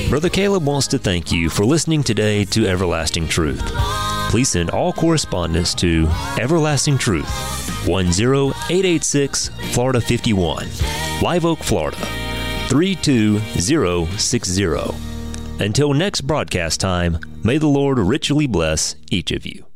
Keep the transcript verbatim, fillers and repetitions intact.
Brother Caleb wants to thank you for listening today to Everlasting Truth. Please send all correspondence to Everlasting Truth, one zero eight eight six, Florida fifty-one, Live Oak, Florida, three two zero six zero. Until next broadcast time, may the Lord richly bless each of you.